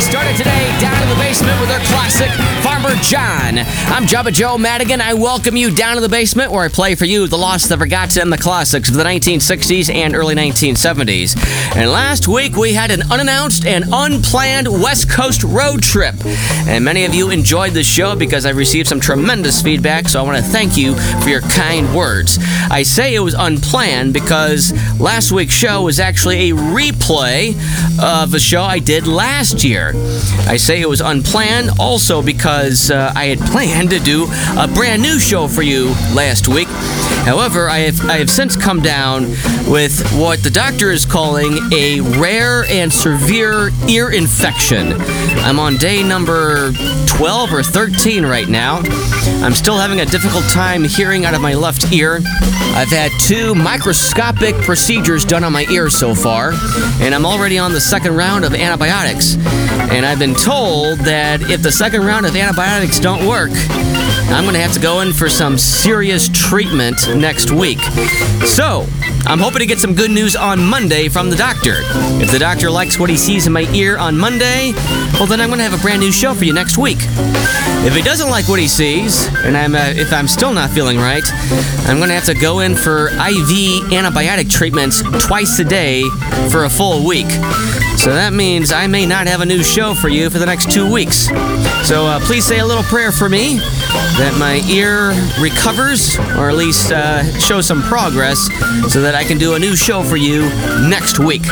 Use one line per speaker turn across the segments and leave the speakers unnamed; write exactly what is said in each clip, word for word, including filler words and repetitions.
Started today down in the basement with our classic Farmer John. I'm Jubba Joe Madigan. I welcome you down in the basement where I play for you the lost, the forgotten, and the classics of the nineteen sixties and early nineteen seventies. And last week we had an unannounced and unplanned West Coast road trip. And many of you enjoyed the show because I received some tremendous feedback, so I want to thank you for your kind words. I say it was unplanned because last week's show was actually a replay of a show I did last year. I say it was unplanned also because uh, I had planned to do a brand new show for you last week. However, I have, I have since come down with what the doctor is calling a rare and severe ear infection. I'm on day number twelve or thirteen right now. I'm still having a difficult time hearing out of my left ear. I've had two microscopic procedures done on my ear so far, and I'm already on the second round of antibiotics. And I've been told that if the second round of antibiotics don't work, I'm going to have to go in for some serious treatment next week. So, I'm hoping to get some good news on Monday from the doctor. If the doctor likes what he sees in my ear on Monday, well, then I'm going to have a brand new show for you next week. If he doesn't like what he sees, and I'm uh, if I'm still not feeling right, I'm going to have to go in for I V antibiotic treatments twice a day for a full week. So that means I may not have a new show for you for the next two weeks. So uh, please say a little prayer for me that my ear recovers, or at least uh, show some progress, so that I can do a new show for you next week.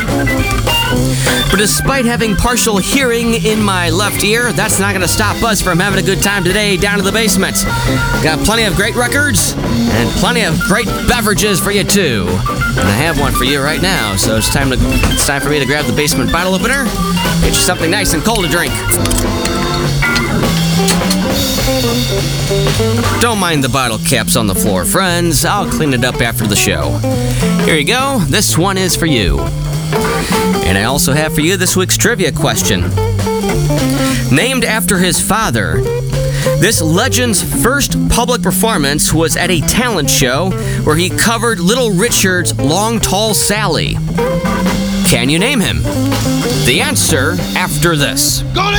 But despite having partial hearing in my left ear, that's not going to stop us from having a good time today down in the basement. Got plenty of great records and plenty of great beverages for you too. And I have one for you right now, so it's time to it's time for me to grab the basement bottle opener, get you something nice and cold to drink. Don't mind the bottle caps on the floor, friends. I'll clean it up after the show. Here you go. This one is for you. And I also have for you this week's trivia question. Named after his father, this legend's first public performance was at a talent show where he covered Little Richard's Long Tall Sally. Can you name him? The answer after this.
Gonna